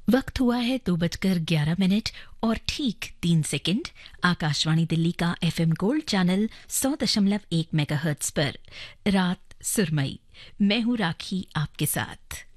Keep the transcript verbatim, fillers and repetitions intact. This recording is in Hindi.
वक्त हुआ है दो बजकर ग्यारह मिनट और ठीक तीन सेकंड। आकाशवाणी दिल्ली का एफएम गोल्ड चैनल सौ दशमलव एक मेगाहर्ट्ज पर रात सुरमई। मैं हूं राखी आपके साथ।